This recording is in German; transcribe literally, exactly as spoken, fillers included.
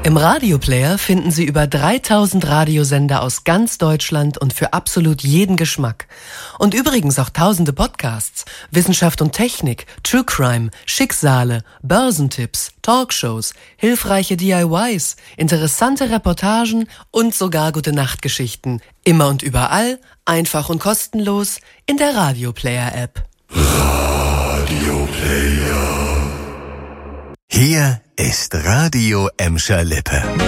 Im Radioplayer finden Sie über dreitausend Radiosender aus ganz Deutschland und für absolut jeden Geschmack. Und übrigens auch tausende Podcasts, Wissenschaft und Technik, True Crime, Schicksale, Börsentipps, Talkshows, hilfreiche D I Ys, interessante Reportagen und sogar Gute-Nacht-Geschichten. Immer und überall, einfach und kostenlos in der Radioplayer-App. Radioplayer. Hier ist Radio Emscher Lippe.